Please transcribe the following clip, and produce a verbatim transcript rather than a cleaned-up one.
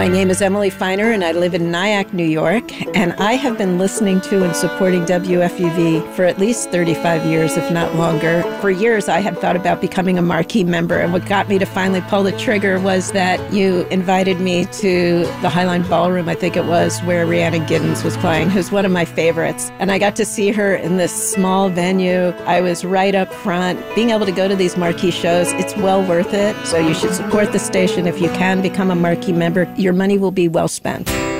My name is Emily Feiner, and I live in Nyack, New York, and I have been listening to and supporting W F U V for at least thirty-five years, if not longer. For years, I had thought about becoming a marquee member, and what got me to finally pull the trigger was that you invited me to the Highline Ballroom, I think it was, where Rhiannon Giddens was playing, who's one of my favorites. And I got to see her in this small venue. I was right up front. Being able to go to these marquee shows, it's well worth it. So you should support the station if you can become a marquee member. Your money will be well spent.